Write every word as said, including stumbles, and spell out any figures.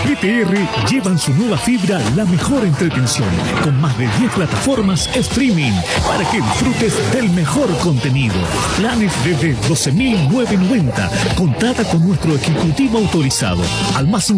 E T R lleva en su nueva fibra la mejor entretención, con más de diez plataformas streaming para que disfrutes del mejor contenido. Planes desde doce mil novecientos noventa. Contrata con nuestro ejecutivo autorizado al más